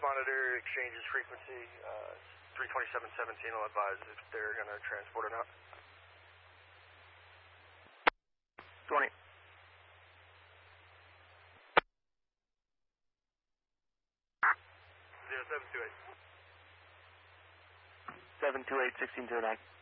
monitor exchanges frequency, 32717 will advise if they're going to transport or not. 20. 0728. 728, 1609.